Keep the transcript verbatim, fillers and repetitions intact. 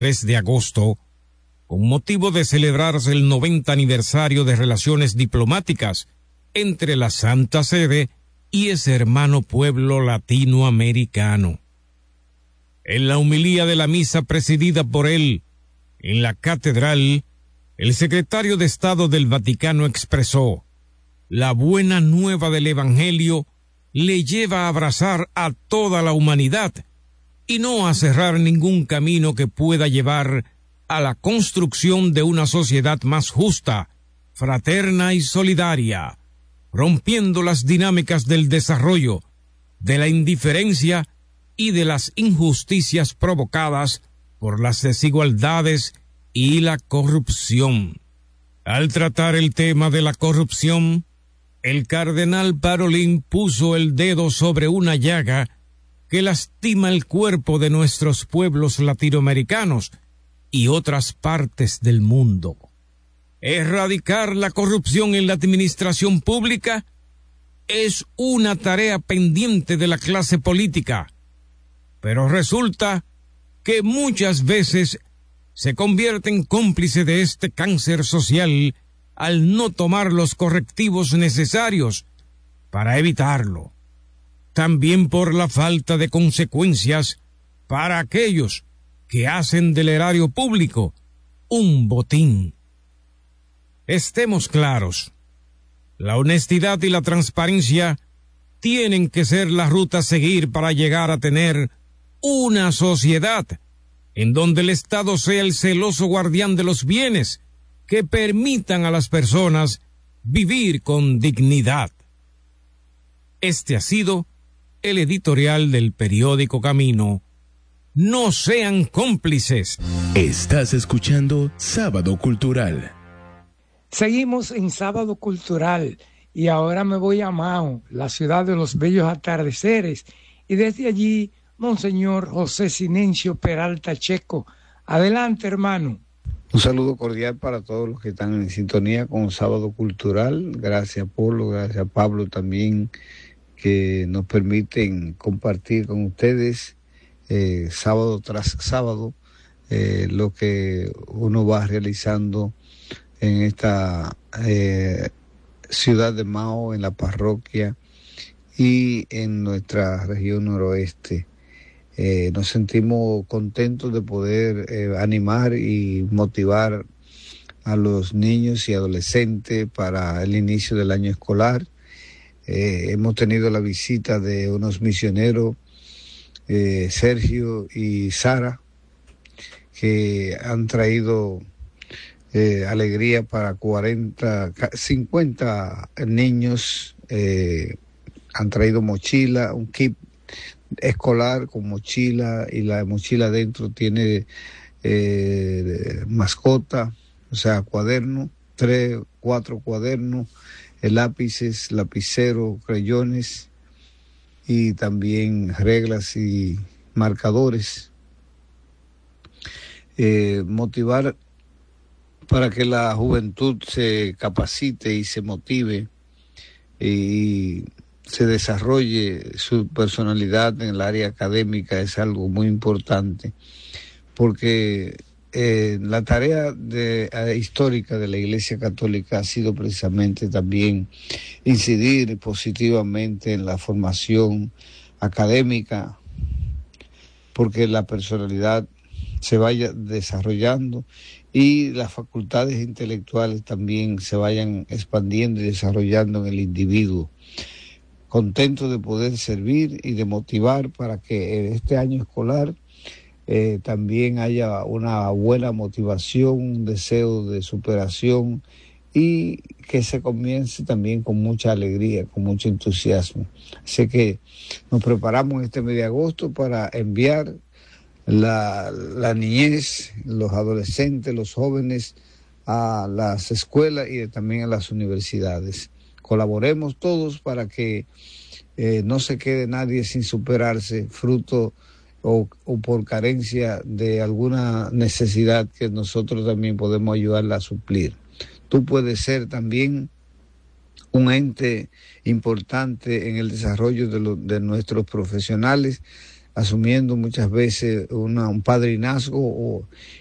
tres de agosto, con motivo de celebrarse el noventa aniversario de relaciones diplomáticas entre la Santa Sede y ese hermano pueblo latinoamericano. En la homilía de la misa presidida por él en la catedral, el secretario de Estado del Vaticano expresó: la buena nueva del Evangelio le lleva a abrazar a toda la humanidad y no a cerrar ningún camino que pueda llevar a la construcción de una sociedad más justa, fraterna y solidaria, rompiendo las dinámicas del desarrollo, de la indiferencia y de las injusticias provocadas por las desigualdades y la corrupción. Al tratar el tema de la corrupción, el cardenal Parolin puso el dedo sobre una llaga que lastima el cuerpo de nuestros pueblos latinoamericanos y otras partes del mundo. Erradicar la corrupción en la administración pública es una tarea pendiente de la clase política, pero resulta que muchas veces se convierte en cómplice de este cáncer social al no tomar los correctivos necesarios para evitarlo. También por la falta de consecuencias para aquellos que hacen del erario público un botín. Estemos claros, la honestidad y la transparencia tienen que ser la ruta a seguir para llegar a tener una sociedad en donde el Estado sea el celoso guardián de los bienes que permitan a las personas vivir con dignidad. Este ha sido el editorial del periódico Camino. No sean cómplices. Estás escuchando Sábado Cultural. Seguimos en Sábado Cultural y ahora me voy a Mao, la ciudad de los bellos atardeceres, y desde allí, Monseñor José Sinencio Peralta Checo. Adelante, hermano. Un saludo cordial para todos los que están en sintonía con Sábado Cultural. Gracias, Polo, gracias, Pablo, también, que nos permiten compartir con ustedes eh, sábado tras sábado eh, lo que uno va realizando en esta eh, ciudad de Mao, en la parroquia y en nuestra región noroeste. Eh, nos sentimos contentos de poder eh, animar y motivar a los niños y adolescentes para el inicio del año escolar. Eh, hemos tenido la visita de unos misioneros, eh, Sergio y Sara, que han traído eh, alegría para cuarenta, cincuenta niños. Eh, han traído mochila, un kit escolar con mochila, y la mochila dentro tiene eh, mascota, o sea, cuaderno, tres, cuatro cuadernos, lápices, lapiceros, crayones y también reglas y marcadores. Eh, motivar para que la juventud se capacite y se motive y se desarrolle su personalidad en el área académica es algo muy importante, porque eh, la tarea de, eh, histórica de la Iglesia Católica ha sido precisamente también incidir positivamente en la formación académica, porque la personalidad se vaya desarrollando y las facultades intelectuales también se vayan expandiendo y desarrollando en el individuo. Contento de poder servir y de motivar para que este año escolar eh, también haya una buena motivación, un deseo de superación y que se comience también con mucha alegría, con mucho entusiasmo. Así que nos preparamos en este mes de agosto para enviar la, la niñez, los adolescentes, los jóvenes a las escuelas y también a las universidades. Colaboremos todos para que eh, no se quede nadie sin superarse, fruto o, o por carencia de alguna necesidad que nosotros también podemos ayudarla a suplir. Tú puedes ser también un ente importante en el desarrollo de, lo, de nuestros profesionales, asumiendo muchas veces una, un padrinazgo o,